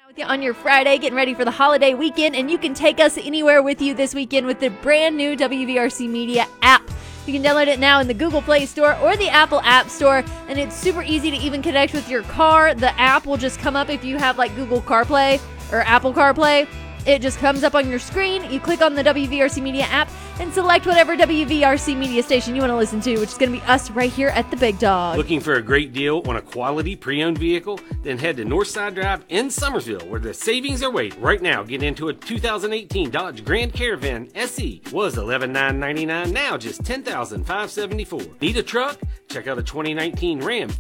With you on your Friday, getting ready for the holiday weekend, and you can take us anywhere with you this weekend with the brand new WVRC Media app. You can download it now in the Google Play Store or the Apple App Store, and it's super easy to even connect with your car. The app will just come up if you have like Google CarPlay or Apple CarPlay. It just comes up on your screen. You click on the WVRC Media app and select whatever WVRC Media station you want to listen to, which is going to be us right here at the Big Dog. Looking for a great deal on a quality pre-owned vehicle? Then head to Northside Drive in Summersville, where the savings are waiting. Right now, get into a 2018 Dodge Grand Caravan SE. Was $11,999, now just $10,574. Need a truck? Check out a 2019 Ram